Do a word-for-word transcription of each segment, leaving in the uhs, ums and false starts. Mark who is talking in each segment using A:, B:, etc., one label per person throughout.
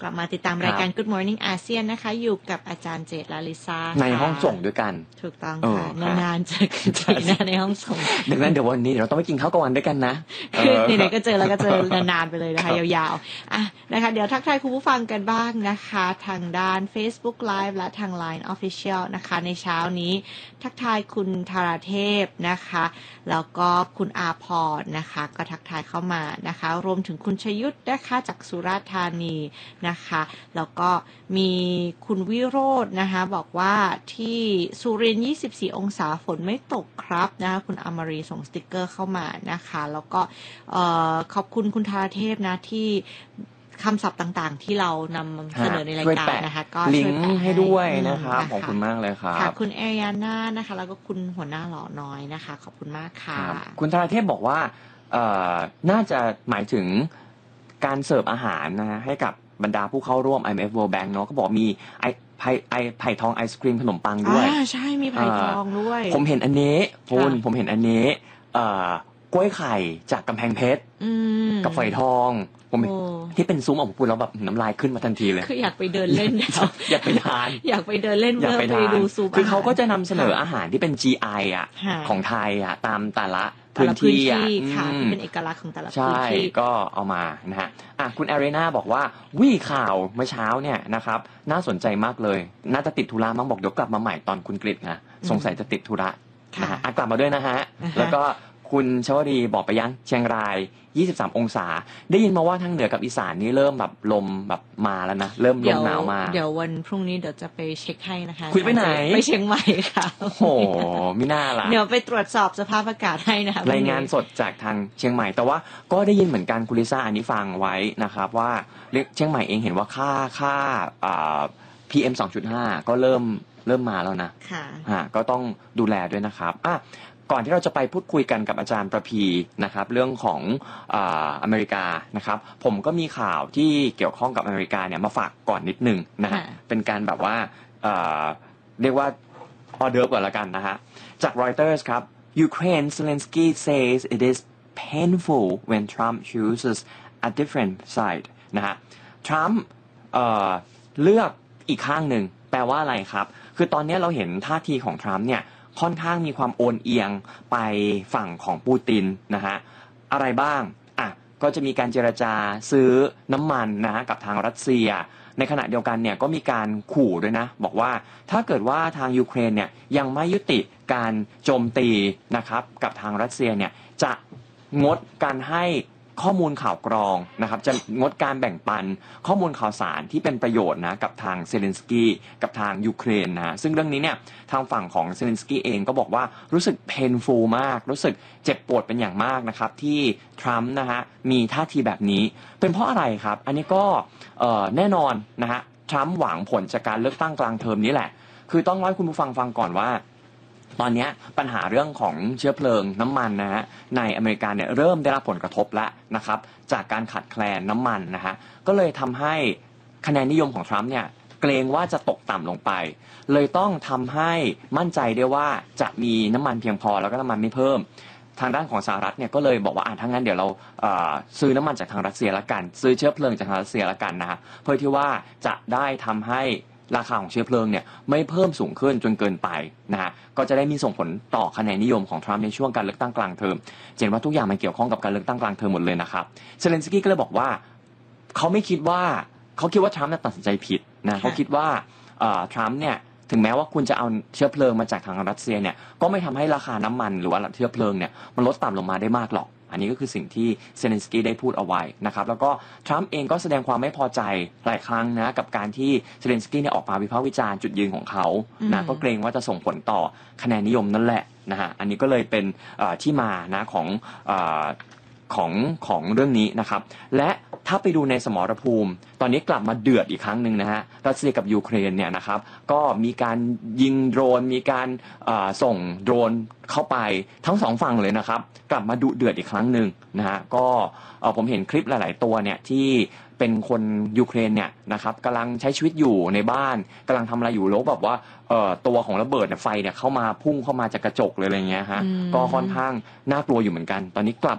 A: ลับมาติดตามรายการ Good Morning อาเซียนนะคะอยู่กับอาจารย์เจตลาลิซา
B: ในห้องส่งด้วยกัน
A: ถูกต้องค่ะนานๆเจอกันทีนะในห้องส่ง
B: ดังนั้นเดี๋ยววันนี้เราต้องไปกินข้าวกลางวันด้วยกันนะ
A: คือไหนๆก็เจอแล้วก็เจอนานๆไปเลยนะคะยาวๆอ่ะนะคะเดี๋ยวทักทายคุณผู้ฟังกันบ้างนะคะทางด้าน Facebook Live และทาง ไลน์ Official นะคะในเช้านี้ทักทายคุณธาราเทพนะคะแล้วก็คุณอาพรนะคะก็ทักทายเข้ามานะคะรวมถึงคุณชยุทธนะคะจากสุราษฎร์ธานีนะคะแล้วก็มีคุณวิโรจน์นะคะบอกว่าที่สุรินทร์ยี่สิบสี่องศาฝนไม่ตกครับนะคะคุณอมรีส่งสติกเกอร์เข้ามานะคะแล้วก็ขอบคุณคุณธาราเทพนะที่คำศัพท์ต่างๆที่เรานำเสนอในรายการนะคะก็
B: ลิงก์ให้ด้วยนะครับขอบคุณมากเลยครับ
A: ค่ะคุณแอริยาน่านะคะแล้วก็คุณหัวหน้าหล่อน้อยนะคะขอบคุณมากค่ะ
B: คุณธาราเทพบอกว่าน่าจะหมายถึงการเสิร์ฟอาหารนะฮะให้กับบรรดาผู้เข้าร่วม ไอ เอ็ม เอฟ World Bank เนาะก็บอกมีไอไผ่ไอไผ่ทองไอศครีมขนมปังด้วย
A: อ่าใช่มีไผ่ทองด้วย
B: ผมเห็นอันนี้คุณผมเห็นอันนี้กล้วยไข่จากกำแพงเพชรกับฝอยทองผมที่เป็นซุ้มออกมาพูดแล้วแบบน้ำลายขึ้นมาทันทีเลย
A: คืออยากไปเดินเล่นแล้ว
B: อยากไปทาน
A: อยากไปเดินเล่นเพื่อไปดูซุ้ม
B: คือเขาก็จะนำเสนออาหารที่เป็น จี ไอ อ่ะของไทยอ่ะตามแต่ละพื้นที่อ่ะ
A: ที่เป็นเอกลักษณ์ของแต่ละพื้นที่
B: ใช่ก็เอามานะฮะอ่ะคุณแอรีนาบอกว่าวี่ข่าวเมื่อเช้าเนี่ยนะครับน่าสนใจมากเลยน่าจะติดธุระมั้งบอกเดี๋ยวกลับมาใหม่ตอนคุณกฤษนะสงสัยจะติดธุระนะฮะอ่ะกลับมาด้วยนะฮะแล้วก็คุณชวดีบอกไปยังเชียงรายยี่สิบสามองศาได้ยินมาว่าทางเหนือกับอีสานนี่เริ่มแบบลมแบบมาแล้วนะเริ่มลมหนาวมา
A: เดี๋ยววันพรุ่งนี้เดี๋ยวจะไปเช็คให้นะคะ
B: คุยไปไหน
A: ไปเชียงใหม่ค่ะ
B: โอ้โหมิน่าล่ะ
A: เดี๋ยวไปตรวจสอบสภาพอากาศให้นะคะ
B: รายงานสดจากทางเชียงใหม่แต่ว่าก็ได้ยินเหมือนกันคุณลิซ่าอันนี้ฟังไว้นะครับว่าเชียงใหม่เองเห็นว่าค่าค่าอ่า พี เอ็ม สองจุดห้า ก็เริ่มเริ่มมาแล้วนะ
A: ค่ะ
B: อ่าก็ต้องดูแลด้วยนะครับอ่ะก่อนที่เราจะไปพูดคุยกันกับอาจารย์ประพีนะครับเรื่องของอ่าอเมริกานะครับผมก็มีข่าวที่เกี่ยวข้องกับอเมริกาเนี่ยมาฝากก่อนนิดนึงนะฮะเป็นการแบบว่าอ่าเรียกว่าออเดิร์ฟก่อนละกันนะฮะจาก Reuters ครับ Ukraine Zelensky says it is painful when Trump chooses a different side นะฮะทรัมป์เอ่อเลือกอีกข้างหนึ่งแปลว่าอะไรครับคือตอนนี้เราเห็นท่าทีของทรัมป์เนี่ยค่อนข้างมีความโอนเอียงไปฝั่งของปูตินนะฮะอะไรบ้างอ่ะก็จะมีการเจรจาซื้อน้ำมันนะฮะกับทางรัสเซียในขณะเดียวกันเนี่ยก็มีการขู่ด้วยนะบอกว่าถ้าเกิดว่าทางยูเครนเนี่ยยังไม่ยุติการโจมตีนะครับกับทางรัสเซียเนี่ยจะงดการให้ข้อมูลข่าวกรองนะครับจะงดการแบ่งปันข้อมูลข่าวสารที่เป็นประโยชน์นะกับทางเซเลนสกี้กับทางยูเครนนะซึ่งเรื่องนี้เนี่ยทางฝั่งของเซเลนสกี้เองก็บอกว่ารู้สึกเพนฟูลมากรู้สึกเจ็บปวดเป็นอย่างมากนะครับที่ทรัมป์นะฮะมีท่าทีแบบนี้เป็นเพราะอะไรครับอันนี้ก็แน่นอนนะฮะทรัมป์หวังผลจากการเลือกตั้งกลางเทอมนี้แหละคือต้องเล่าให้คุณผู้ฟังฟังก่อนว่าตอนนี้ปัญหาเรื่องของเชื้อเพลิงน้ำมันนะฮะในอเมริกาเนี่ยเริ่มได้รับผลกระทบแล้วนะครับจากการขาดแคลนน้ำมันนะฮะก็เลยทำให้คะแนนนิยมของทรัมป์เนี่ยเกรงว่าจะตกต่ำลงไปเลยต้องทำให้มั่นใจได้ว่าจะมีน้ำมันเพียงพอแล้วก็น้ำมันไม่เพิ่มทางด้านของสหรัฐเนี่ยก็เลยบอกว่าอ่ะถ้างั้นเดี๋ยวเราซื้อน้ำมันจากทางรัสเซียละกันซื้อเชื้อเพลิงจากทางรัสเซียละกันนะฮะเพื่อที่ว่าจะได้ทำให้ราคาของเชื้อเพลิงเนี่ยไม่เพิ่มสูงขึ้นจนเกินไปนะฮะก็จะได้มีส่งผลต่อคะแนนนิยมของทรัมป์ในช่วงการเลือกตั้งกลางเทอมเห็นว่าทุกอย่างมันเกี่ยวข้องกับการเลือกตั้งกลางเทอมหมดเลยนะครับเซเลนสกี้ก็เลยบอกว่าเขาไม่คิดว่าเขาคิดว่าทรัมป์ตัดสินใจผิดนะเขาคิดว่าทรัมป์เนี่ยถึงแม้ว่าคุณจะเอาเชื้อเพลิงมาจากทางรัสเซียเนี่ยก็ไม่ทำให้ราคาน้ำมันหรือว่าเชื้อเพลิงเนี่ยมันลดต่ำลงมาได้มากหรอกอันนี้ก็คือสิ่งที่เซเลนสกี้ได้พูดเอาไว้นะครับแล้วก็ทรัมป์เองก็แสดงความไม่พอใจหลายครั้งนะกับการที่เซเลนสกี้เนี่ยออกมาวิพากษ์วิจารณ์จุดยืนของเขานะก็เกรงว่าจะส่งผลต่อคะแนนนิยมนั่นแหละนะฮะอันนี้ก็เลยเป็นที่มานะของของของเรื่องนี้นะครับและถ้าไปดูในสมรภูมิตอนนี้กลับมาเดือดอีกครั้งหนึ่งนะฮะรัสเซียกับยูเครนเนี่ยนะครับก็มีการยิงโดรนมีการส่งโดรนเข้าไปทั้งสองฝั่งเลยนะครับกลับมาดุเดือดอีกครั้งหนึ่งนะฮะก็ผมเห็นคลิปหลายๆตัวเนี่ยที่เป็นคนยูเครนเนี่ยนะครับกำลังใช้ชีวิตอยู่ในบ้านกำลังทำอะไรอยู่แล้วแบบว่าตัวของระเบิดเนี่ยไฟเนี่ยเข้ามาพุ่งเข้ามาจากกระจกเลยอะไรเงี้ยฮะก็ค่อนข้างน่ากลัวอยู่เหมือนกันตอนนี้กลับมา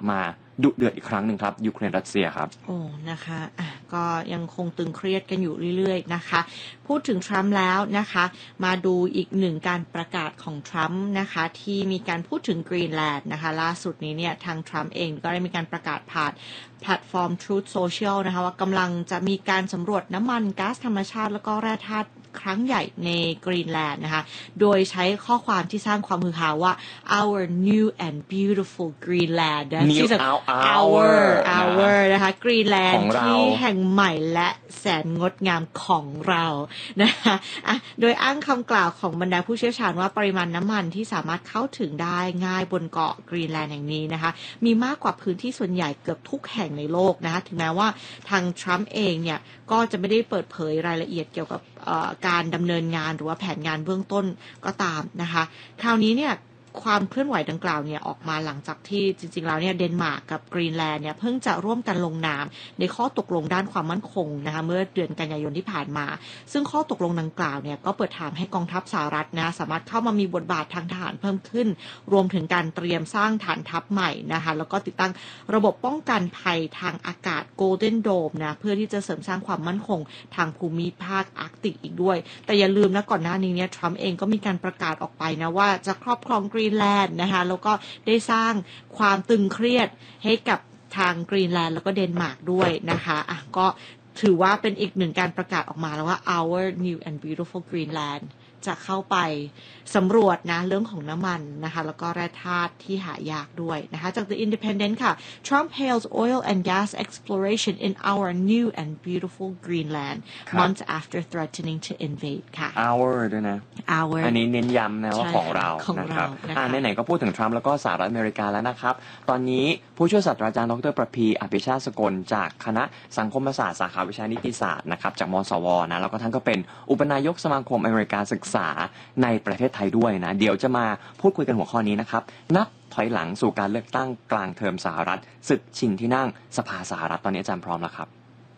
B: ดุเดือดอีกครั้งหนึ่งครับยูเครนรัสเซียครับ
A: โอ้นะคะอ่ะก็ยังคงตึงเครียดกันอยู่เรื่อยๆนะคะพูดถึงทรัมป์แล้วนะคะมาดูอีกหนึ่งการประกาศของทรัมป์นะคะที่มีการพูดถึงกรีนแลนด์นะคะล่าสุดนี้เนี่ยทางทรัมป์เองก็ได้มีการประกาศผ่านแพลตฟอร์ม Truth Social นะคะว่ากำลังจะมีการสำรวจน้ำมันก๊าซธรรมชาติแล้วก็แร่ธาตุครั้งใหญ่ในกรีนแลนด์นะคะโดยใช้ข้อความที่สร้างความฮือฮาว่า our new and beautiful Greenland
B: New
A: our our นะคะกรีนแลนด์ที่แห่งใหม่และแสนงดงามของเรานะคะอ่ะโดยอ้างคำกล่าวของบรรดาผู้เชี่ยวชาญว่าปริมาณน้ำมันที่สามารถเข้าถึงได้ง่ายบนเกาะกรีนแลนด์แห่งนี้นะคะมีมากกว่าพื้นที่ส่วนใหญ่เกือบทุกแห่งในโลกนะคะถึงแม้ว่าทางทรัมป์เองเนี่ยก็จะไม่ได้เปิดเผยรายละเอียดเกี่ยวกับการดำเนินงานหรือว่าแผนงานเบื้องต้นก็ตามนะคะคราวนี้เนี่ยความเคลื่อนไหวดังกล่าวเนี่ยออกมาหลังจากที่จริงๆแล้วเนี่ยเดนมาร์กกับกรีนแลนด์เนี่ยเพิ่งจะร่วมกันลงนามในข้อตกลงด้านความมั่นคงนะคะเมื่อเดือนกันยายนที่ผ่านมาซึ่งข้อตกลงดังกล่าวเนี่ยก็เปิดทางให้กองทัพสหรัฐนะสามารถเข้ามามีบทบาททางทหารเพิ่มขึ้นรวมถึงการเตรียมสร้างฐานทัพใหม่นะคะแล้วก็ติดตั้งระบบป้องกันภัยทางอากาศ Golden Dome นะเพื่อที่จะเสริมสร้างความมั่นคงทางภูมิภาคอาร์กติกอีกด้วยแต่อย่าลืมนะก่อนหน้านี้เนี่ยทรัมป์เองก็มีการประกาศออกไปนะว่าจะครอบครองกรีนแลนด์นะคะแล้วก็ได้สร้างความตึงเครียดให้กับทางกรีนแลนด์แล้วก็เดนมาร์กด้วยนะคะอ่ะก็ถือว่าเป็นอีกหนึ่งการประกาศออกมาแล้วว่า our new and beautiful Greenland จะเข้าไปสำรวจนะเรื่องของน้ำมันนะคะแล้วก็แร่ธาตุที่หายากด้วยนะคะจาก The Independent ค่ะ Trump hails oil and gas exploration in our new and beautiful Greenland months after threatening to invade ค่ะ
B: our ด้วยนะ
A: our
B: อันนี้เน้นย้ำนะว่าของเรานะครับอ่าไหนๆก็พูดถึงทรัมป์แล้วก็สหรัฐอเมริกาแล้วนะครับตอนนี้ผู้ช่วยศาสตราจารย์ดรประภีอภิชาติสกลจากคณะสังคมศาสตร์สาขาวิชานิติศาสตร์นะครับจากมศวนะแล้วก็ท่านก็เป็นอุปนายกสมาคมอเมริกาศึกษาในประเทศไทยด้วยนะเดี๋ยวจะมาพูดคุยกันหัวข้อนี้นะครับนับถอยหลังสู่การเลือกตั้งกลางเทอมสหรัฐศึกชิงที่นั่งสภาสหรัฐตอนนี้อาจารย์พร้อมแล้วครับ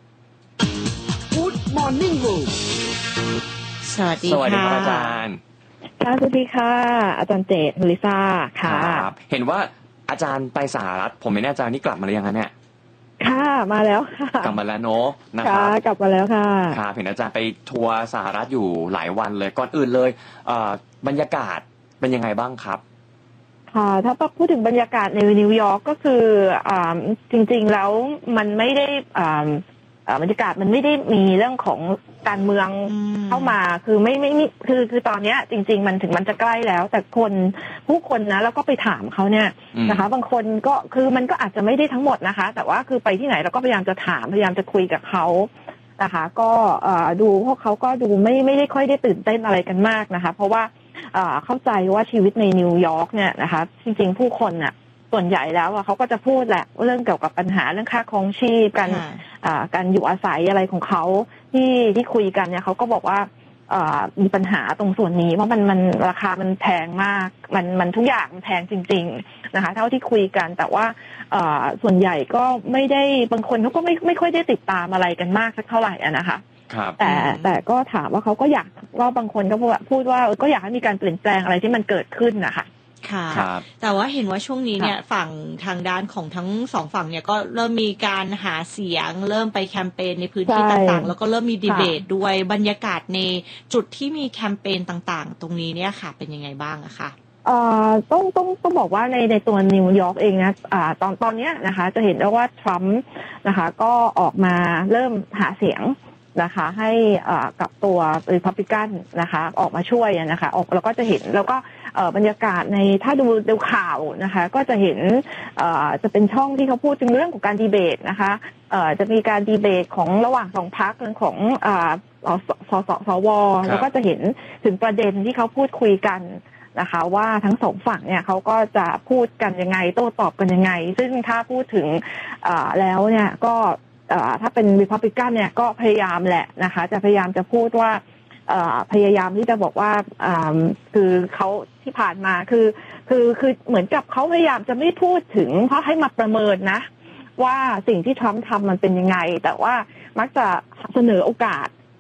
C: Good Morning World
A: สวัสดี
B: สวัสดีค
A: ค่ะ
B: รับอาจารย์
D: ค่ะสวัสดีค่ะอาจารย์เจตลิซ่าค่ะ
B: ครับเห็นว่าอาจารย์ไปสหรัฐผมไม่แน่ใจนี่กลับมาหรือยังคะเนี่ย
D: ค่ะมาแล้วค่ะ
B: กลับมาแล้วเนาะนะครับ
D: กลับมาแล้วค่ะ
B: ครับเห็นอาจารย์ไปทัวร์สหรัฐอยู่หลายวันเลยก่อนอื่นเลยเอ่อบรรยากาศเป็นยังไงบ้างครับ
D: ค่ะถ้าพูดถึงบรรยากาศในนิวยอร์กก็คืออ่าจริงๆแล้วมันไม่ได้อ่าบรรยากาศมันไม่ได้มีเรื่องของการเมืองเข้ามาคือไม่ไม่คือคือตอนนี้จริงๆมันถึงมันจะใกล้แล้วแต่คนผู้คนนะแล้วก็ไปถามเขาเนี่ยนะคะบางคนก็คือมันก็อาจจะไม่ได้ทั้งหมดนะคะแต่ว่าคือไปที่ไหนเราก็พยายามจะถามพยายามจะคุยกับเขานะคะก็ดูพวกเขาก็ดูไม่ไม่ได้ค่อยได้ตื่นเต้นอะไรกันมากนะคะเพราะว่าเข้าใจว่าชีวิตในนิวยอร์กเนี่ยนะคะจริงๆผู้คนน่ะส่วนใหญ่แล้วเขาก็จะพูดแหละเรื่องเกี่ยวกับปัญหาเรื่องค่าครองชีพการการอยู่อาศัยอะไรของเขาที่ที่คุยกันเนี่ยเขาก็บอกว่ามีปัญหาตรงส่วนนี้เพราะมันมันราคามันแพงมากมันมันทุกอย่างมันแพงจริงๆนะคะเท่าที่คุยกันแต่ว่าส่วนใหญ่ก็ไม่ได้บางคนเขาก็ไม่ไม่ค่อยได้ติดตามอะไรกันมากสักเท่าไหร่นะคะแต่แต่ก็ถามว่าเขาก็อยากว่าบางคนก็พูดว่าก็อยากให้มีการเปลี่ยนแปลงอะไรที่มันเกิดขึ้นนะคะ
A: ค่ะแต่ว่าเห็นว่าช่วงนี้เนี่ยฝั่งทางด้านของทั้งสองฝั่งเนี่ยก็เริ่มมีการหาเสียงเริ่มไปแคมเปญในพื้นที่ต่างๆแล้วก็เริ่มมีดีเบตด้วยบรรยากาศในจุดที่มีแคมเปญต่างๆตรงนี้เนี่ยค่ะเป็นยังไงบ้างอะคะ
D: เอ่อต้องต้องต้องบอกว่าในในตัวนิวยอร์กเองนะอ่าตอนตอนนี้นะคะจะเห็นได้ว่าทรัมป์นะคะก็ออกมาเริ่มหาเสียงนะคะให้กับตัวรีพับลิกันนะคะออกมาช่วยนะคะออกแล้วก็จะเห็นแล้วก็บรรยากาศในถ้าดูดูข่าวนะคะก็จะเห็นจะเป็นช่องที่เขาพูดถึงเรื่องของการดีเบตนะคะจะมีการดีเบตของระหว่างสองพรรคเรื่องของสสสวแล้วก็จะเห็นถึงประเด็นที่เขาพูดคุยกันนะคะว่าทั้งสองฝั่งเนี่ยเขาก็จะพูดกันยังไงโต้ตอบกันยังไงซึ่งถ้าพูดถึงแล้วเนี่ยก็ถ้าเป็นรีพับลิกันเนี่ยก็พยายามแหละนะคะจะพยายามจะพูดว่าพยายามที่จะบอกว่าคือเขาที่ผ่านมาคือคือคือเหมือนกับเขาพยายามจะไม่พูดถึงเพราะให้มาประเมินนะว่าสิ่งที่ทรัมป์ทำมันเป็นยังไงแต่ว่ามักจะเสนอโอกาส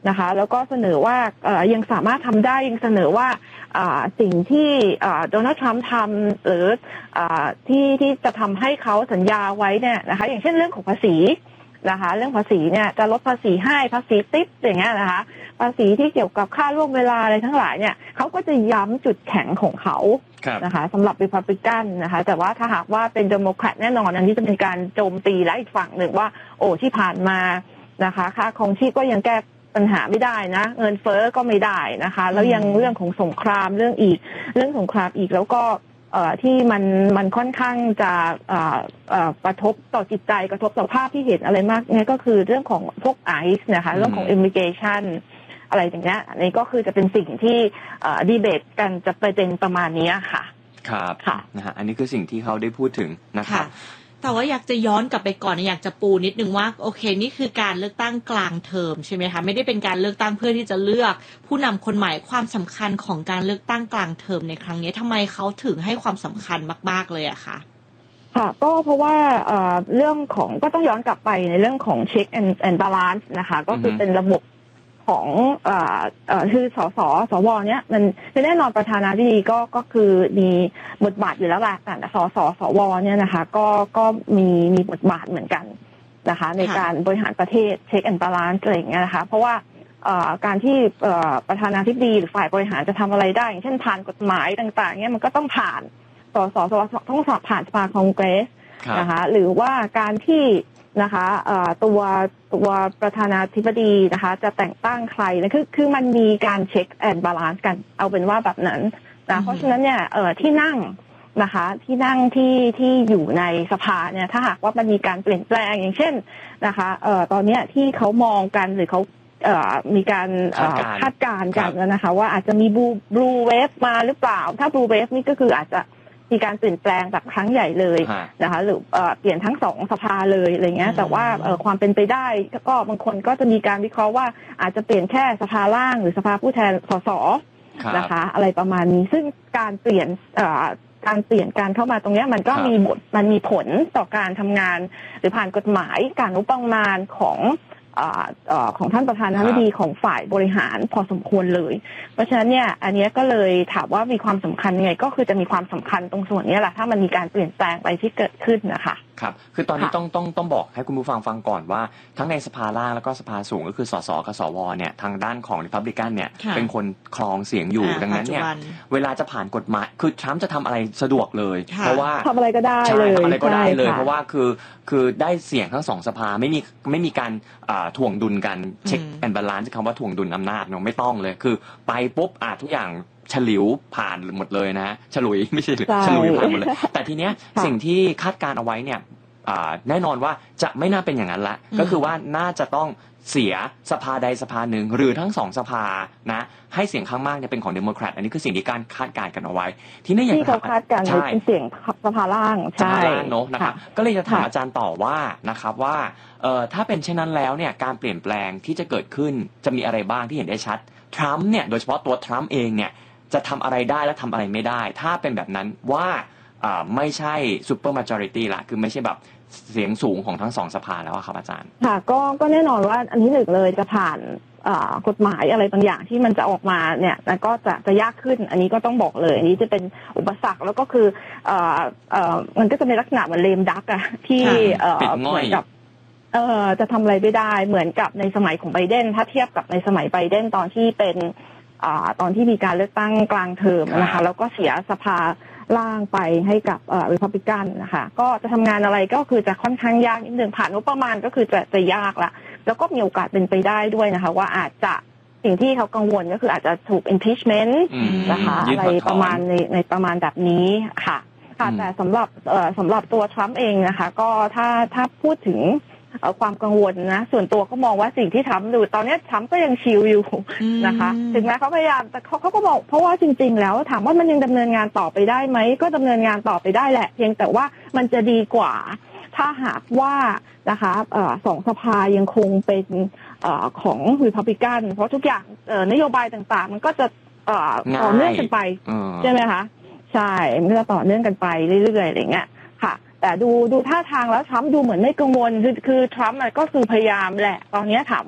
D: นะคะแล้วก็เสนอว่ายังสามารถทำได้ยังเสนอว่าสิ่งที่โดนัลด์ทรัมป์ทำหรือที่ที่จะทำให้เขาสัญญาไว้เนี่ยนะคะอย่างเช่นเรื่องของภาษีนะคะเรื่องภาษีเนี่ยจะลดภาษีให้ภาษีติ๊บอย่างเงี้ยนะคะภาษีที่เกี่ยวกับค่าล่วงเวลาอะไรทั้งหลายเนี่ยเขาก็จะย้ำจุดแข็งของเขานะคะสำหรับ Republican นะคะแต่ว่าถ้าหากว่าเป็น Democrat แน่นอนอันนี้จะเป็นการโจมตีและอีกฝั่งหนึ่งว่าโอ้ที่ผ่านมานะคะค่าครองชีพก็ยังแก้ปัญหาไม่ได้นะเงินเฟ้อก็ไม่ได้นะคะแล้วยังเรื่องของสงครามเรื่องอีกเรื่องสงครามอีกแล้วก็เอ่อที่มันมันค่อนข้างจะเอ่อเอ่อกระทบต่อจิตใจกระทบต่อภาพที่เห็นอะไรมากเนี่ยก็คือเรื่องของพวกไอซ์นะคะเรื่องของ immigration อะไรอย่างเงี้ยอันนี้ก็คือจะเป็นสิ่งที่เอ่อดีเบตกันจะประเด็นประมาณนี้ค่ะ
B: ครับ
D: ค่ะ
B: นะฮะอันนี้คือสิ่งที่เขาได้พูดถึงนะครับ
A: แต่ว่าอยากจะย้อนกลับไปก่อนอยากจะปูนิดนึงว่าโอเคนี่คือการเลือกตั้งกลางเทอมใช่ไหมคะไม่ได้เป็นการเลือกตั้งเพื่อที่จะเลือกผู้นำคนใหม่ความสำคัญของการเลือกตั้งกลางเทอมในครั้งนี้ทำไมเขาถึงให้ความสำคัญมากๆเลยอะคะ
D: ค่ะก็เพราะว่าเอ่อเรื่องของก็ต้องย้อนกลับไปในเรื่องของ check and and balance นะคะก็คือเป็นระบบของเอ่อเอ่อคือสสสวเนี้ยมันแน่นอนประธานาธิบดีก็ก็คือมีบทบาทอยู่แล้วแหละแต่สสสวเนี่ยนะคะก็ก็มีมีบทบาทเหมือนกันนะคะในการบริหารประเทศ check and balance อะไรอย่างเงี้ยนะคะเพราะว่าเอ่อการที่เอ่อประธานาธิบดีหรือฝ่ายบริหารจะทำอะไรได้อย่างเช่นผ่านกฎหมายต่างๆเนี่ยมันก็ต้องผ่านสสสวต้องสอบผ่านสภาคองเกรสนะคะหรือว่าการที่นะคะตัวตัวประธานาธิบดีนะคะจะแต่งตั้งใครนะคือคือมันมีการเช็คแอนด์บาลานซ์กันเอาเป็นว่าแบบนั้นนะเพราะฉะนั้นเนี่ยเอ่อที่นั่งนะคะที่นั่งที่ที่อยู่ในสภาเนี่ยถ้าหากว่ามันมีการเปลี่ยนแปลงอย่างเช่นนะคะเอ่อตอนนี้ที่เขามองกันหรือเขาเอ่อมีการคาดการณ์กันนะคะว่าอาจจะมีบลูบลูเวฟมาหรือเปล่าถ้าบลูเวฟนี่ก็คืออาจจะมีการเปลี่ยนแปลงแบบครั้งใหญ่เลยนะคะหรือเปลี่ยนทั้งสองสภาเลยอะไรเงี้ยแต่ว่าความเป็นไปได้ก็บางคนก็จะมีการวิเคราะห์ว่าอาจจะเปลี่ยนแค่สภาล่างหรือสภาผู้แทนสสนะคะอะไรประมาณนี้ซึ่งการเปลี่ยนการเปลี่ยนการเข้ามาตรงนี้มันก็มีบทมันมีผลต่อการทำงานหรือผ่านกฎหมายการงบประมาณของของท่านประธานาธิบดีของฝ่ายบริหารพอสมควรเลยเพราะฉะนั้นเนี่ยอันนี้ก็เลยถามว่ามีความสำคัญยังไงก็คือจะมีความสำคัญตรงส่วนนี้แหละถ้ามันมีการเปลี่ยนแปลงไปที่เกิดขึ้นนะคะ
B: ครับคือตอนนี้ต้องต้องต้องบอกให้คุณผู้ฟังฟังก่อนว่าทั้งในสภาล่างแล้วก็สภาสูงก็คือสสกับสวเนี่ยทางด้านของ Republican เนี่ยเป็นคนครองเสียงอยู่ดังนั้นเนี่ยเวลาจะผ่านกฎหมายคือทรัมป์จะทำอะไรสะดวกเลยเพราะว่า
D: ทำอะไรก็ได้เลย
B: ทำอะไรก็ได้เลยเพราะว่าคือคือได้เสียงทั้งสองสภาไม่มีไม่มีการถ่วงดุลกันเช็คแอนด์บาลานซ์คำว่าถ่วงดุลอำนาจเนาะไม่ต้องเลยคือไปปุ๊บอ่ะทุกอย่างฉลิวผ่านหมดเลยนะฉลุยไม่ใช่ฉลุยผ่านหมดเลยแต่ทีเนี้ยสิ่งที่คาดการเอาไว้เนี่ยแน่นอนว่าจะไม่น่าเป็นอย่างนั้นละก็คือว่าน่าจะต้องเสียสภาใดสภาหนึ่งหรือทั้งสองสภานะให้เสียงข้างมากเนี่ยเป็นของเดโมแครตอันนี้คือสิ่งที่การคาดการณ์กันเอาไว้ที่นี่อย่าง
D: ที่เขาคาดการณ์เป็นเสียงสภาล่าง
B: ใช่เนาะนะครับก็เลยจะถามอาจารย์ต่อว่านะครับว่าเอ่อถ้าเป็นเช่นนั้นแล้วเนี่ยการเปลี่ยนแปลงที่จะเกิดขึ้นจะมีอะไรบ้างที่เห็นได้ชัดทรัมป์เนี่ยโดยเฉพาะตัวทรัมป์เองเนี่ยจะทำอะไรได้และทำอะไรไม่ได้ถ้าเป็นแบบนั้นว่าไม่ใช่ซูเปอร์มาจอริตี้ละคือไม่ใช่แบบเสียงสูงของทั้งสองสภาแล้วครับอาจารย์
D: ค่ะก็ก็แน่นอนว่าอันนี้หนึ่งเลยจะผ่านกฎหมายอะไรบางอย่างที่มันจะออกมาเนี่ยแล้วก็จะจะยากขึ้นอันนี้ก็ต้องบอกเลยอันนี้จะเป็นอุปสรรคแล้วก็คือเอ่อเอ่อมันก็จะเป็นลักษณะเหมือนเลมดักอะที่เอ่อเหมือนกับเอ่อจะทำอะไรไม่ได้เหมือนกับในสมัยของไบเดนถ้าเทียบกับในสมัยไบเดนตอนที่เป็นอ่าตอนที่มีการเลือกตั้งกลางเทอมนะคะแล้วก็เสียสภาล่างไปให้กับเอ่อ Republican นะคะก็จะทำงานอะไรก็คือจะค่อนข้างยากนิดนึงผ่านงบประมาณก็คือจะจะยากละแล้วก็มีโอกาสเป็นไปได้ด้วยนะคะว่าอาจจะสิ่งที่เขากังวลก็คืออาจจะถูก impeachment นะคะอะไรประมาณในในประมาณแบบนี้ค่ะค่ะแต่สำหรับเอ่อสำหรับตัวทรัมป์เองนะคะก็ถ้าถ้าพูดถึงความกังวลนะส่วนตัวก็มองว่าสิ่งที่ทำดูตอนนี้ทรัมป์ก็ยังชิลอยู่นะคะถึงแม้เขาพยายามแต่เขาเขาก็บอกเพราะว่าจริงๆแล้วถามว่ามันยังดำเนินงานต่อไปได้ไหมก็ดำเนินงานต่อไปได้แหละเพียงแต่ว่ามันจะดีกว่าถ้าหากว่านะคะสองสภายังคงเป็นของ Republican เพราะทุกอย่างนโยบายต่างๆมันก็จะต่อเนื่องกันไปใช่ไหมคะใช่มันก็จะต่อเนื่องกันไปเรื่อยๆอะไรเงี้ยค่ะแต่ดูดูท่าทางแล้วทรัมป์ดูเหมือนไม่กังวลคือคือทรัมป์ก็คือพยายามแหละตอนนี้ถามว่า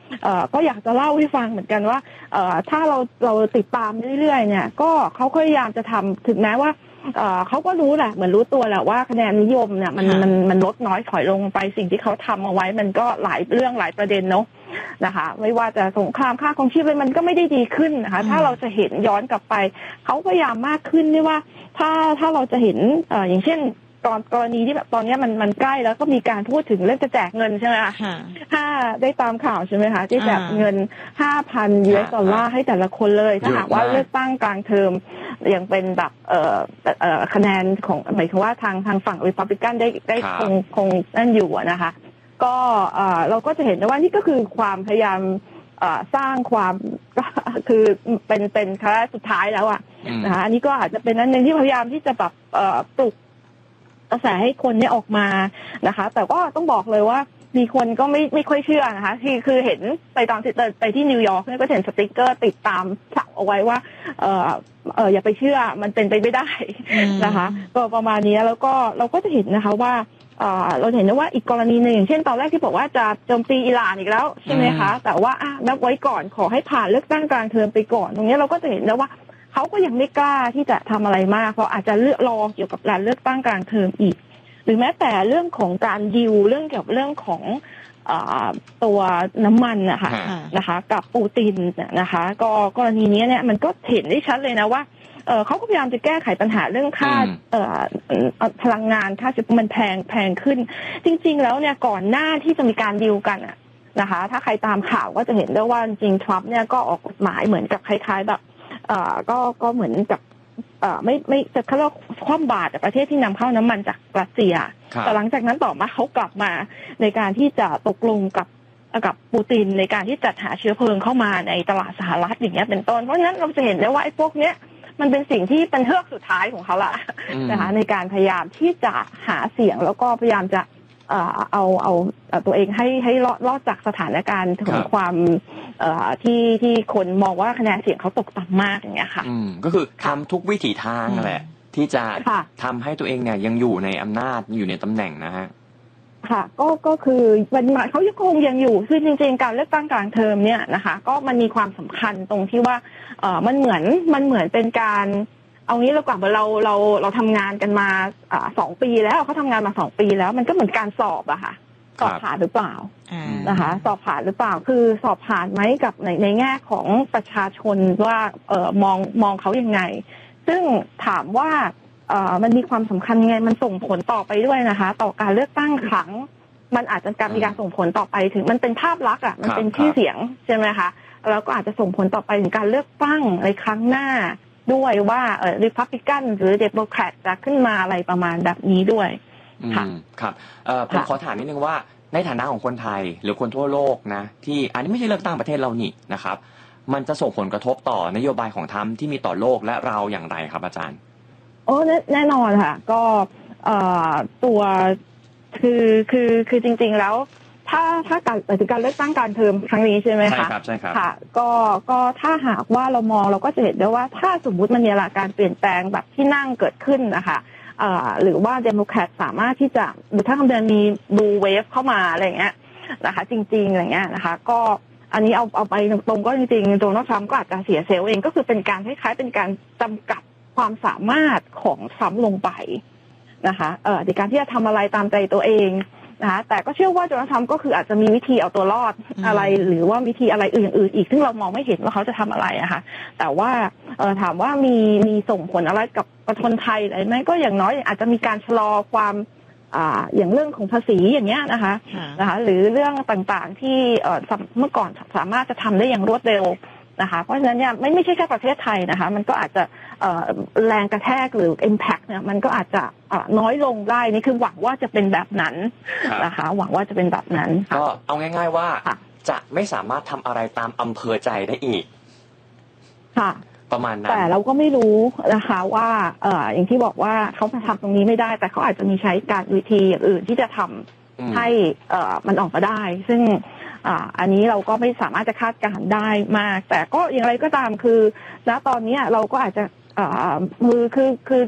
D: เอ่อก็อยากจะเล่าให้ฟังเหมือนกันว่าเอ่อถ้าเราเราติดตามเรื่อยๆเนี่ยก็เขาพยายามจะทำถึงแม้ว่าเอ่อเขาก็รู้แหละเหมือนรู้ตัวแหละว่าคะแนนนิยมเนี่ยมันมันมันลดน้อยถอยลงไปสิ่งที่เขาทำเอาไว้มันก็หลายเรื่องหลายประเด็นเนาะนะคะไม่ว่าจะสงครามค่าครองชีพมันก็ไม่ได้ดีขึ้นนะคะถ้าเราจะเห็นย้อนกลับไปเขาพยายามมากขึ้นที่ว่าถ้าถ้าเราจะเห็นเอ่ออย่างเช่นตอนกรณีที่แบบตอนนี้มันมันใกล้แล้วก็มีการพูดถึงเรื่องจะแจกเงินใช่ไหมคะถ้าได้ตามข่าวใช่ไหมคะที่แจกเงิน ห้าพัน ยู เอส ดอลลาร์ให้แต่ละคนเลยถ้าหากว่าเลือกตั้งกลางเทอมยังเป็นแบบเอ่อเอ่อคะแนนของหมายถึงว่าทางทางฝั่งริพับลิกันได้ได้คงคงนั่นอยู่นะคะก็เอ่อเราก็จะเห็นได้ว่านี่ก็คือความพยายามสร้างความก็คือเป็นเป็นครั้งสุดท้ายแล้วอ่ะนะคะอันนี้ก็อาจจะเป็นนั้นหนึ่งที่พยายามที่จะแบบปลุกกระแสให้คนเนี่ยออกมานะคะแต่ก็ต้องบอกเลยว่ามีคนก็ไม่ไม่ค่อยเชื่อนะคะที่คือเห็นไปตอนที่ไปที่นิวยอร์กเนี่ยก็เห็นสติ๊กเกอร์ติดตามสั่งเอาไว้ว่าเออเอออย่าไปเชื่อมันเป็นไปไม่ได้นะคะก็ประมาณนี้แล้วก็เราก็จะเห็นนะคะว่าเราเห็นได้ว่าอีกกรณีหนึ่งอย่างเช่นตอนแรกที่บอกว่าจะโจมตีอิหร่านอีกแล้วใช่ไหมคะแต่ว่าอ่ะนับไว้ก่อนขอให้ผ่านเลือกตั้งกลางเทอมไปก่อนตรงนี้เราก็จะเห็นได้ว่าเขาก็ยังไม่กล้าที่จะทำอะไรมากเพราะอาจจะเลือกรอเกี่ยวกับการเลือกตั้งกลางเทอมอีกหรือแม้แต่เรื่องของการดิวเรื่องเกี่ยวกับเรื่องของตัวน้ำมันนะคะนะคะกับปูตินนะคะก็กรณีนี้เนี่ยมันก็เห็นได้ชัดเลยนะว่าเขาก็พยายามจะแก้ไขปัญหาเรื่องค่าพลังงานค่าชีวิตมันแพงแพงขึ้นจริงๆแล้วเนี่ยก่อนหน้าที่จะมีการดิวกันนะคะถ้าใครตามข่าวก็จะเห็นได้ว่าจริงทรัมป์เนี่ยก็ออกกฎหมายเหมือนกับคล้ายๆแบบเอ่อก็ก็เหมือนกับเอ่อไม่ไม่จะเขาเรียกคว่ำบาตรประเทศที่นำเข้าน้ำมันจากรัสเซียแต่หลังจากนั้นต่อมาเขากลับมาในการที่จะตกลงกับกับปูตินในการที่จัดหาเชื้อเพลิงเข้ามาในตลาดสหรัฐอย่างเงี้ยเป็นต้นเพราะฉะนั้นเราจะเห็นได้ว่าไอ้พวกเนี้ยมันเป็นสิ่งที่เป็นเฮือกสุดท้ายของเขาละนะคะในการพยายามที่จะหาเสียงแล้วก็พยายามจะเอ่อเอาเอาตัวเองให้ให้รอดรอดจากสถานการณ์ของความเอ่อที่ที่คนมองว่าคะแนนเสียงเขาตกต่ำมากอย่างเงี้ยค่ะ
B: อืมก็คือทำทุกวิถีทางแหละที่จะทำให้ตัวเองเนี่ยยังอยู่ในอำนาจอยู่ในตำแหน่งนะฮะ
D: ค่ะก็ก็คือมันเขายังคงยังอยู่คือจริงๆการเลือกตั้งกลางเทอมเนี่ยนะคะก็มันมีความสำคัญตรงที่ว่าเอ่อมันเหมือนมันเหมือนเป็นการเอางี้เรากลับมาเราเราเราทำงานกันมาอ่าสองปีแล้วเขาทำงานมาสองปีแล้วมันก็เหมือนการสอบอะค่ะสอบผ่านหรือเปล่านะคะสอบผ่านหรือเปล่าคือสอบผ่านไหมกับในในแง่ของประชาชนว่าเอ่อมองมองเขายังไงซึ่งถามว่าเอ่อมันมีความสำคัญยังไงมันส่งผลต่อไปด้วยนะคะต่อการเลือกตั้งครั้งมันอาจจะการมีการส่งผลต่อไปถึงมันเป็นภาพลักษณ์อะมันเป็นชื่อเสียงใช่ไหมคะแล้วก็อาจจะส่งผลต่อไปถึงการเลือกตั้งในครั้งหน้าด้วยว่าเอ่อ Republican หรือ Democrat จะขึ้นมาอะไรประมาณแบบนี้ด้วยค่ะ
B: ครับเอ่อผมขอถามนิดนึงว่าในฐานะของคนไทยหรือคนทั่วโลกนะที่อันนี้ไม่ใช่เลือกตั้งประเทศเรานี่นะครับมันจะส่งผลกระทบต่อนโยบายของทรัมป์ที่มีต่อโลกและเราอย่างไรครับอาจารย์
D: โอ้แน่นอนค่ะก็เอ่อตัวคือคือคือจริงๆแล้วถ้าถ้าการถึงการเลือกตั้งการเทอมครั้งนี้ใช่ไหมคะ
B: ใช่ครับใช่ครับ
D: ค่ะก็ก็ถ้าหากว่าเรามองเราก็จะเห็นได้ว่าถ้าสมมุติมันมีการเปลี่ยนแปลงแบบที่นั่งเกิดขึ้นนะคะเอ่อหรือว่าเดโมแครตสามารถที่จะหรือถ้าคำเดินมีบลูเวฟเข้ามาอะไรอย่างเงี้ยนะคะจริงๆอะไรเงี้ยนะคะก็อันนี้เอาเอาไปตรงๆก็จริงๆโดนัลด์ทรัมป์ก็อาจจะเสียเซลล์เองก็คือเป็นการคล้ายๆเป็นการจำกัดความสามารถของทรัมป์ลงไปนะคะเอ่อในการที่จะทำอะไรตามใจตัวเองนะคะแต่ก็เชื่อว่าโดนัลด์ทรัมป์ก็คืออาจจะมีวิธีเอาตัวรอดอะไรหรือว่าวิธีอะไรอื่นๆอีกซึ่งเรามองไม่เห็นว่าเขาจะทำอะไรอะค่ะแต่ว่าเอ่อถามว่ามีมีส่งผลอะไรกับคนไทยอะไรไหมก็อย่างน้อยอาจจะมีการชะลอความอ่าอย่างเรื่องของภาษีอย่างเงี้ยนะคะนะคะหรือเรื่องต่างๆที่เอ่อเมื่อก่อนสามารถจะทำได้อย่างรวดเร็วนะคะเพราะฉะนั้นเนี่ยไม่ไม่ใช่แค่ประเทศไทยนะคะมันก็อาจจะแรงกระแทกหรือ impact เนี่ยมันก็อาจจะน้อยลงได้นี่คือหวังว่าจะเป็นแบบนั้นนะคะหวังว่าจะเป็นแบบนั้น
B: ก็เอาง่ายๆว่าจะไม่สามารถทำอะไรตามอำเภอใจได้อีก
D: ค่ะ
B: ประมาณนั้น
D: แต่เราก็ไม่รู้นะคะว่าเอ่ออย่างที่บอกว่าเขาทำตรงนี้ไม่ได้แต่เขาอาจจะมีใช้การวิธีอย่างอื่นที่จะทำให้เอ่อมันออกมาได้ซึ่งอ่าอันนี้เราก็ไม่สามารถจะคาดการณ์ได้มากแต่ก็อย่างไรก็ตามคือณตอนนี้เราก็อาจจะอ่ามือคือคือ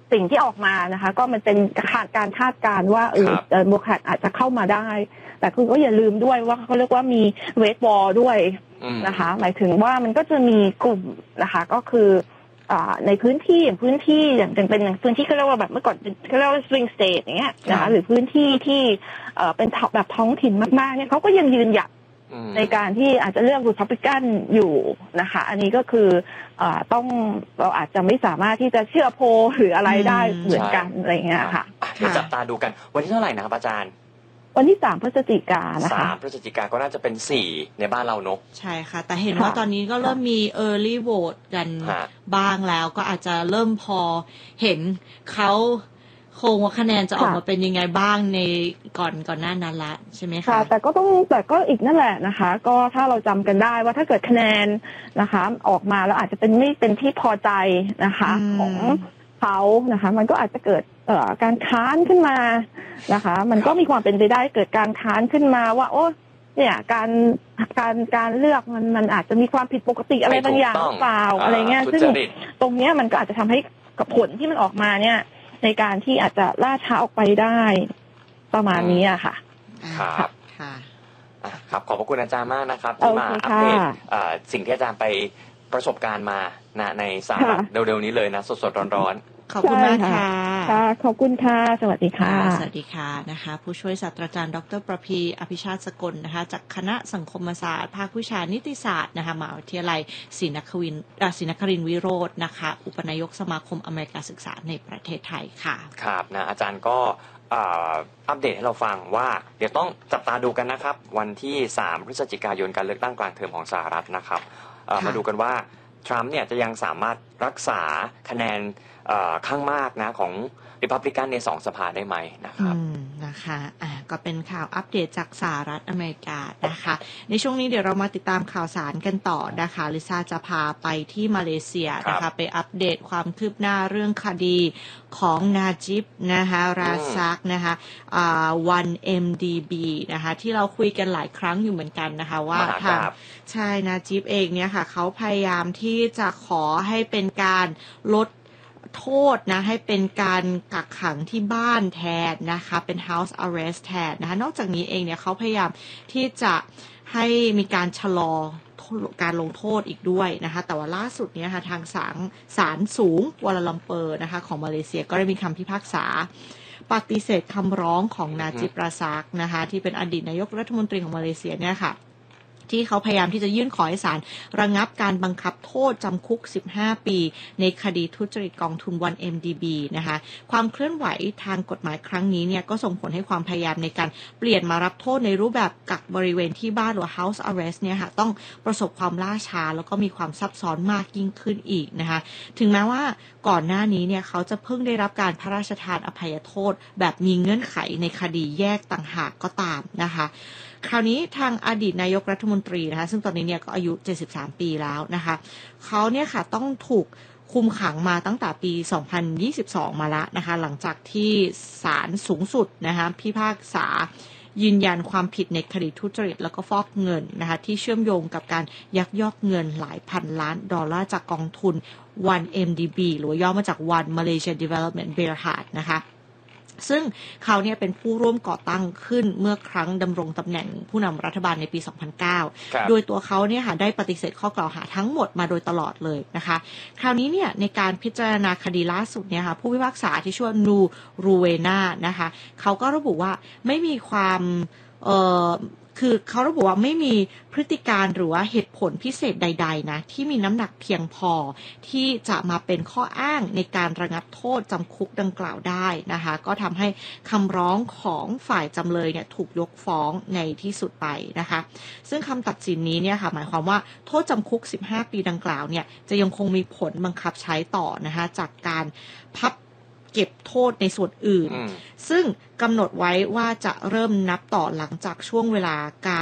D: สิ่งที่ออกมานะคะก็มันเป็นการคาดการณ์ว่าเออโมแครตอาจจะเข้ามาได้แต่คุณก็อย่าลืมด้วยว่าเขาเรียกว่ามีเวทวอลด้วยนะคะหมายถึงว่ามันก็จะมีกลุ่มนะคะก็คือในพื้นที่อย่างพื้นที่อย่างเป็นพื้นที่เขาเรียกว่าแบบเมื่อก่อนเขาเรียกว่า swing state อย่างเงี้ยนะคะหรือพื้นที่ที่เป็นแบบท้องถิ่นมากๆเนี่ยเขาก็ยังยืนหยัดในการที่อาจจะเลือก Republican อยู่นะคะอันนี้ก็คือต้องเราอาจจะไม่สามารถที่จะเชื่อโพลหรืออะไรได้เหมือนกันอะไรเงี้ยค่ะ
B: เดี๋ยวจับตาดูกันวันที่เท่าไหร่นะครับอาจารย์
D: วันที่สามพฤศจิกายนนะคะ
B: สามพฤศจิกายนก็น่าจะเป็นสี่ในบ้านเราเนอะ
A: ใช่ค่ะแต่เห็นว่าตอนนี้ก็เริ่มมี early vote กันบ้างแล้วก็อาจจะเริ่มพอเห็นเขาโครงว่าคะแนนจะออกมาเป็นยังไงบ้างในก่อนก่อนหน้านั้นละใช่ไหมคะ
D: แต่ก็ต้องแต่ก็อีกนั่นแหละนะคะก็ถ้าเราจำกันได้ว่าถ้าเกิดคะแนนนะคะออกมาแล้วอาจจะเป็นไม่เป็นที่พอใจนะคะของเขานะคะมันก็อาจจะเกิดเอ่อการค้านขึ้นมานะคะมันก็มีความเป็นไปได้เกิดการค้านขึ้นมาว่าโอ้เนี่ยการการการเลือกมันมันอาจจะมีความผิดปกติอะไรบางอย่างหรือเปล่าอะไรเงี้ยซึ่งตรงเนี้ยมันก็อาจจะทำให้กับผลที่มันออกมาเนี่ยในการที่อาจจะล่าช้าออกไปได้ประมาณนี้อะค่ะ
B: ครับค่ะครับขอบพระคุณอาจารย์มากนะครับที่มาอัปเดตสิ่งที่อาจารย์ไปประสบการณ์มานะในสาระเร็วๆนี้เลยนะสดๆร้อน
A: ๆขอบคุณมากค่ะ
D: ค่ะขอบคุณค่ะสวัสดีค่ะ
A: สวัสดีค่ะนะคะผู้ช่วยศาสตราจารย์ดร.ประภีอภิชาติสกลนะคะจากคณะสังคมศาสตร์ภาควิชานิติศาสตร์นะคะมหาวิทยาลัยศรีนครินทร์ศรีนครินทร์วิโรจน์นะคะอุปนายกสมาคมอเมริกาศึกษาในประเทศไทยค่ะ
B: ครับนะอาจารย์ก็อัปเดตให้เราฟังว่าเดี๋ยวต้องจับตาดูกันนะครับวันที่สามพฤศจิกายนการเลือกตั้งกลางเทอมของสหรัฐนะครับมาดูกันว่าทรัมป์เนี่ยจะยังสามารถรักษาคะแนนข้างมากนะของริพับลิกันในสองสภาได้ไหมนะครับ
A: นะคะอ่าก็เป็นข่าวอัปเดตจากสหรัฐอเมริกานะคะในช่วงนี้เดี๋ยวเรามาติดตามข่าวสารกันต่อนะคะลิซ่าจะพาไปที่มาเลเซียนะคะไปอัปเดตความคืบหน้าเรื่องคดีของนาจิบนะคะราซักนะคะอ่า วัน เอ็ม ดี บี นะคะที่เราคุยกันหลายครั้งอยู่เหมือนกันนะคะว่าทางใช่นาจิบเองเนี่ยค่ะเขาพยายามที่จะขอให้เป็นการลดโทษนะให้เป็นการกักขังที่บ้านแทนนะคะเป็น house arrest แทนนะคะนอกจากนี้เองเนี่ยเขาพยายามที่จะให้มีการชะลอการลงโทษอีกด้วยนะคะแต่ว่าล่าสุดเนี่ยค่ะทางศาลศาลสูงกัวลาลัมเปอร์นะคะของมาเลเซียก็ได้มีคำพิพากษาปฏิเสธคำร้องของนาจิบราซักนะคะที่เป็นอดีตนายกรัฐมนตรีของมาเลเซียเนี่ยค่ะที่เขาพยายามที่จะยื่นขอให้ศาลระงับการบังคับโทษจำคุกสิบห้าปีในคดีทุจริตกองทุน วัน เอ็ม ดี บี นะคะความเคลื่อนไหวทางกฎหมายครั้งนี้เนี่ยก็ส่งผลให้ความพยายามในการเปลี่ยนมารับโทษในรูปแบบกักบริเวณที่บ้านหรือ house arrest เนี่ยค่ะต้องประสบความล่าช้าแล้วก็มีความซับซ้อนมากยิ่งขึ้นอีกนะคะถึงแม้ว่าก่อนหน้านี้เนี่ยเขาจะเพิ่งได้รับการพระราชทานอภัยโทษแบบมีเงื่อนไขในคดีแยกต่างหากก็ตามนะคะคราวนี้ทางอดีตนายกรัฐมนตรีนะคะซึ่งตอนนี้เนี่ยก็อายุเจ็ดสิบสามปีแล้วนะคะเขาเนี่ยค่ะต้องถูกคุมขังมาตั้งแต่ปีสองพันยี่สิบสองมาแล้วนะคะหลังจากที่ศาลสูงสุดนะคะพิพากษายืนยันความผิดในคดีทุจริตแล้วก็ฟอกเงินนะคะที่เชื่อมโยงกับการยักยอกเงินหลายพันล้านดอลลาร์จากกองทุน วัน เอ็ม ดี บี หรือย่อมาจาก One Malaysia Development Berhad นะคะซึ่งเขาเนี่ยเป็นผู้ร่วมก่อตั้งขึ้นเมื่อครั้งดำรงตำแหน่งผู้นำรัฐบาลในปีสองพันเก้าโดยตัวเขาเนี่ยค่ะได้ปฏิเสธข้อกล่าวหาทั้งหมดมาโดยตลอดเลยนะคะคราวนี้เนี่ยในการพิจารณาคดีล่าสุดเนี่ยค่ะผู้พิพากษาที่ชื่อว่านูรูเวนานะคะเขาก็ระบุว่าไม่มีความเอ่อคือเขาระบุว่าไม่มีพฤติการหรือว่าเหตุผลพิเศษใดๆนะที่มีน้ำหนักเพียงพอที่จะมาเป็นข้ออ้างในการระงับโทษจำคุกดังกล่าวได้นะคะก็ทำให้คำร้องของฝ่ายจำเลยเนี่ยถูกยกฟ้องในที่สุดไปนะคะซึ่งคำตัดสินนี้เนี่ยค่ะหมายความว่าโทษจำคุกสิบห้าปีดังกล่าวเนี่ยจะยังคงมีผลบังคับใช้ต่อนะคะจากการพับเก็บโทษในส่วนอื่นซึ่งกำหนดไว้ว่าจะเริ่มนับต่อหลังจากช่วงเวลาการ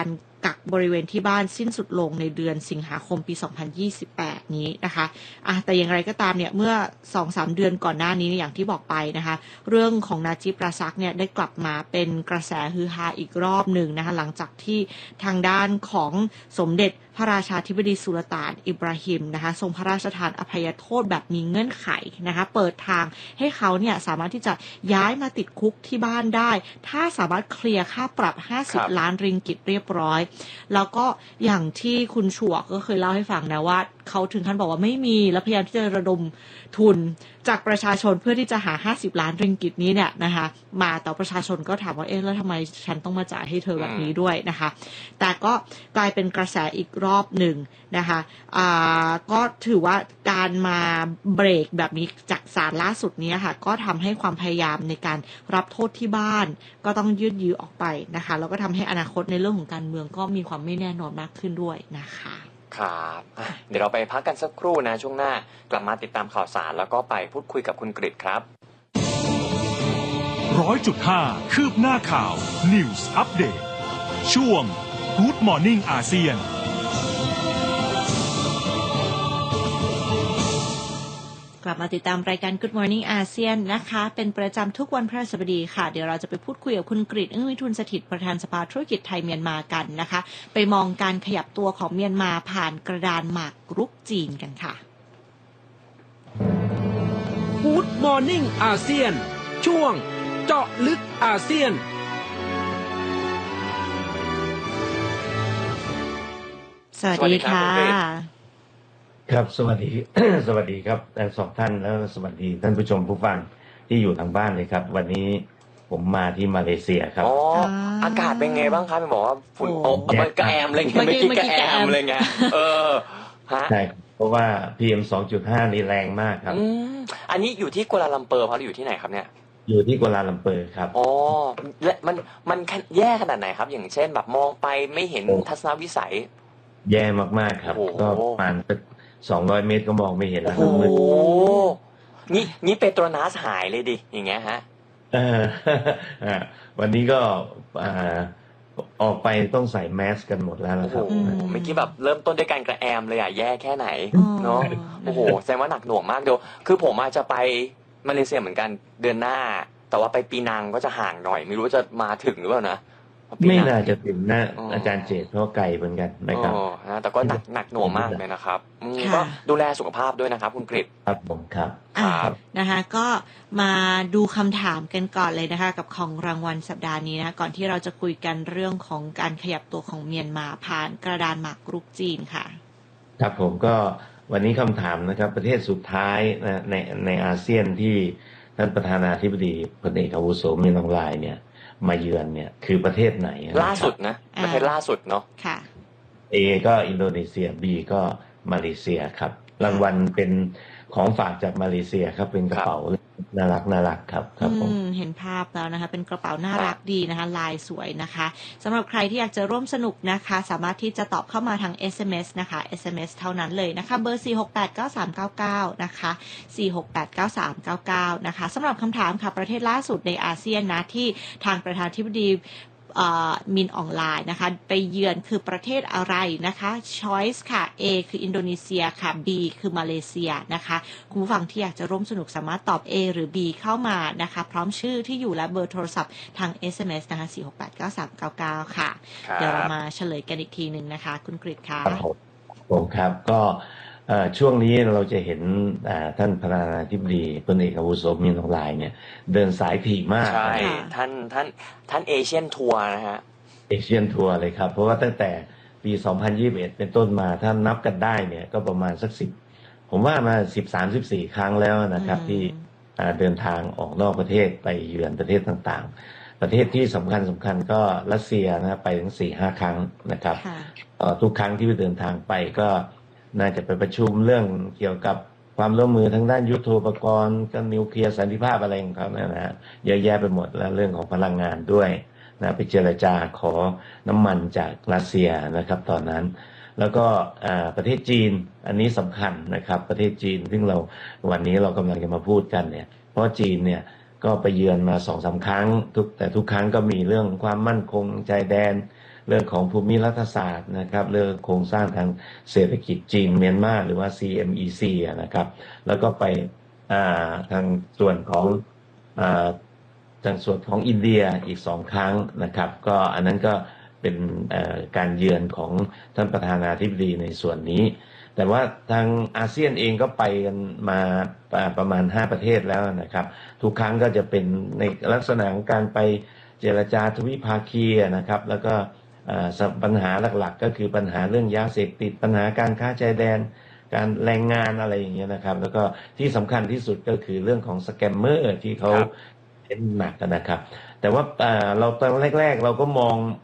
A: กักบริเวณที่บ้านสิ้นสุดลงในเดือนสิงหาคมปีสองพันยี่สิบแปดนี้นะคะอ่ะแต่อย่างไรก็ตามเนี่ยเมื่อ สองถึงสาม เดือนก่อนหน้านี้อย่างที่บอกไปนะคะเรื่องของนาจิบ ราซักเนี่ยได้กลับมาเป็นกระแสฮือฮาอีกรอบหนึ่งนะคะหลังจากที่ทางด้านของสมเด็จพระราชาธิบดีสุลต่านอิบราฮิมนะคะทรงพระราชทานอภัยโทษแบบมีเงื่อนไขนะคะเปิดทางให้เขาเนี่ยสามารถที่จะย้ายมาติดคุกที่บ้านได้ถ้าสามารถเคลียร์ค่าปรับห้าสิบล้านริงกิตเรียบร้อยแล้วก็อย่างที่คุณฉวกก็เคยเล่าให้ฟังนะว่าเขาถึงขั้นบอกว่าไม่มีแล้วพยายามที่จะระดมทุนจากประชาชนเพื่อที่จะหาห้าสิบล้านริงกิตนี้เนี่ยนะคะมาแต่ประชาชนก็ถามว่าเอ๊ะแล้วทำไมฉันต้องมาจ่ายให้เธอแบบนี้ด้วยนะคะแต่ก็กลายเป็นกระแสอีกรอบหนึ่งนะคะอ่าก็ถือว่าการมาเบรกแบบนี้จากศาลล่าสุดนี้ค่ะก็ทำให้ความพยายามในการรับโทษที่บ้านก็ต้องยืดยื้อออกไปนะคะแล้วก็ทำให้อนาคตในเรื่องของการเมืองก็มีความไม่แน่นอนมากขึ้นด้วยนะคะ
B: ครับเดี๋ยวเราไปพักกันสักครู่นะช่วงหน้ากลับมาติดตามข่าวสารแล้วก็ไปพูดคุยกับคุณกฤษครับ
E: ร้อยจุดห้าคืบหน้าข่าว News Update ช่วง Good Morning อาเซียน
A: กลับมาติดตามรายการ Good Morning อาเซียนนะคะเป็นประจำทุกวันพฤหัสบดีค่ะเดี๋ยวเราจะไปพูดคุยกับคุณกฤษ อึ้งวิทูลสถิตประธานสภาธุรกิจไทยเมียนมากันนะคะไปมองการขยับตัวของเมียนมาผ่านกระดานหมากรุกจีนกันค่ะ
C: Good Morning อาเซียนช่วงเจาะลึกอาเซียน
A: สวัสดีค่ะ
F: ครับสวัสดี สวัสดีครับทั้งสองท่านแล้วสวัสดีท่านผู้ชมผู้ฟังที่อยู่ทางบ้านเลยครับวันนี้ผมมาที่มาเลเซียครับ
B: อ๋ออากาศเป็นไงบ้างครับบอกว่าฝุ่นโอ้มันกระแอมเลยไงเมื่อกี้กระแอมเลยไงเออฮะ
F: ใช่เพราะว่า พี เอ็ม สองจุดห้า นี่แรงมากครับ
B: อันนี้อยู่ที่กัวลาลัมเปอร์เพราะอยู่ที่ไหนครับเนี่ย
F: อยู่ที่กัวลาลัมเปอร์ครับ
B: อ๋อและมันมันแย่ขนาดไหนครับอย่างเช่นแบบมองไปไม่เห็นทัศนวิสัย
F: แย่มากๆครับก็ประมาณสองร้อยเมตรก็มองไม่เห็นแล้ว
B: โอ้โหนี่นี่เปโตรนัสหายเลยดิอย่างเงี้ยฮะ
F: เออวันนี้ก็อ่าออกไปต้องใส่แมสกันหมดแล้วนะครับ
B: เมื่อกี้แบบเริ่มต้นด้วยการกระแอมเลยอ่ะแย่แค่ไหนเนาะโอ้โหแสดงว่าหนักหน่วงมากเดี๋ยวคือผมอาจจะไปมาเลเซียเหมือนกันเดือนหน้าแต่ว่าไปปีนังก็จะห่างหน่อยไม่รู้จะมาถึงหรือเปล่านะ
F: ไม่น่าจะถึงนะอาจารย์เจตเพราะไกลเหมือนกันนะครับ
B: แต่ก็หนักหนักหน่วงมากเลยนะครับก็ดูแลสุขภาพด้วยนะครับคุณกฤษ
F: ครับผมครับ
A: ครับนะคะก็มาดูคำถามกันก่อนเลยนะคะกับของรางวัลสัปดาห์นี้นะก่อนที่เราจะคุยกันเรื่องของการขยับตัวของเมียนมาผ่านกระดานหมากรุกจีนค่ะ
F: ครับผมก็วันนี้คำถามนะครับประเทศสุดท้ายนะในในอาเซียนที่ท่านประธานาธิบดีพลเอกอาวุโสมินอองไลน์เนี่ยมาเยือนเนี่ยคือประเทศไหน
B: ล่าสุดนะประเทศล่าสุดเนาะ
A: ค่ะ
F: A ก็อินโดนีเซีย B ก็มาเลเซียครับรางวัลเป็นของฝากจากมาเลเซียครับเป็นกระเป๋าน่ารักน่ารักครับครับผม
A: เห็นภาพแล้วนะคะเป็นกระเป๋าน่ารักดีนะคะลายสวยนะคะสำหรับใครที่อยากจะร่วมสนุกนะคะสามารถที่จะตอบเข้ามาทาง เอส เอ็ม เอส นะคะ เอส เอ็ม เอส เท่านั้นเลยนะคะเบอร์สี่ หก แปด เก้า สาม เก้า เก้านะคะสี่ หก แปด เก้า สาม เก้า เก้านะคะสำหรับคำถามค่ะประเทศล่าสุดในอาเซียนนะที่ทางประธานาธิบดีมินออนไลน์นะคะไปเยือนคือประเทศอะไรนะคะ Choice ค่ะ A คืออินโดนีเซียค่ะ B คือมาเลเซียนะคะคุณผู้ฟังที่อยากจะร่วมสนุกสามารถตอบ A หรือ B เข้ามานะคะพร้อมชื่อที่อยู่และเบอร์โทรศัพท์ทาง เอส เอ็ม เอส นะคะสี่ หก แปด เก้า สาม เก้า เก้าค่ะเดี๋ยวเรามาเฉลยกันอีกทีนึงนะคะคุณกฤษค่ะ
F: ผมครับก็ช่วงนี้เราจะเห็นท่านประธานาธิบดีพลเอกอาวุโสมินอองไลน์เนี่ยเดินสายถี่มาก
B: ใช่ท่านท่านท่านเอเชียนทัวร์นะฮะ
F: เอเชียนทัวร์เลยครับเพราะว่าตั้งแต่ปีสองพันยี่สิบเอ็ดเป็นต้นมาถ้านับกันได้เนี่ยก็ประมาณสักสิบผมว่ามาสิบสามสิบสี่ครั้งแล้วนะครับที่เดินทางออกนอกประเทศไปเยือนประเทศต่างๆประเทศที่สำคัญสำคัญก็รัสเซียนะไปถึงสี่ห้าครั้งนะครับทุกครั้งที่เดินทางไปก็น่าจะไปประชุมเรื่องเกี่ยวกับความร่วมมือทางด้านยุทโธปกรณ์กับนิวเคลียร์สันติภาพอะไรของเขาเนี่ยนะฮะเยอะแยะไปหมดแล้วเรื่องของพลังงานด้วยนะไปเจรจาขอน้ำมันจากรัสเซียนะครับตอนนั้นแล้วก็ประเทศจีนอันนี้สำคัญนะครับประเทศจีนซึ่งเราวันนี้เรากำลังจะมาพูดกันเนี่ยเพราะจีนเนี่ยก็ไปเยือนมาสองสามครั้งทุกแต่ทุกครั้งก็มีเรื่องความมั่นคงชายแดนเรื่องของภูมิรัฐศาสตร์นะครับเรื่องโครงสร้างทางเศรษฐกิจจีนเมียนมาหรือว่า ซี เอ็ม อี ซี นะครับแล้วก็ไปทางส่วนของทางส่วนของอินเดียอีกสองครั้งนะครับก็อันนั้นก็เป็นการเยือนของท่านประธานาธิบดีในส่วนนี้แต่ว่าทางอาเซียนเองก็ไปกันมาประมาณห้าประเทศแล้วนะครับทุกครั้งก็จะเป็นในลักษณะของการไปเจรจาทวิภาคีนะครับแล้วก็ปัญหาหลักๆก็คือปัญหาเรื่องยาเสพติดปัญหาการค้าชายแดนการแรงงานอะไรอย่างเงี้ยนะครับแล้วก็ที่สำคัญที่สุดก็คือเรื่องของสแกมเมอร์ที่เขาเน้นหนักนะครับแต่ว่าเราตอนแรกๆเราก็มอง